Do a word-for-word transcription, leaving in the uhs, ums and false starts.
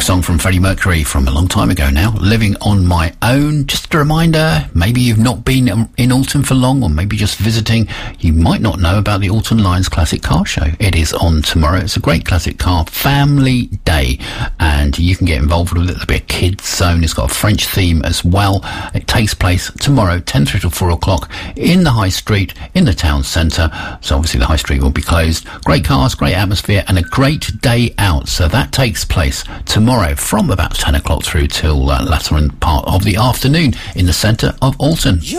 song from Freddie Mercury from a long time ago now, Living on My Own. Just a reminder, maybe you've not been in Alton for long, or maybe just visiting, you might not know about the Alton Lions Classic Car Show. It is on tomorrow. It's a great classic car family day, and you can get involved with it. There'll be a kids zone. It's got a French theme as well. It takes place tomorrow, ten through till four o'clock, in the High Street, in the town centre. So obviously the High Street will be closed. Great cars, great atmosphere, and a great day out. So that takes place tomorrow from about ten o'clock through till uh, latter part of the afternoon in the centre of Alton.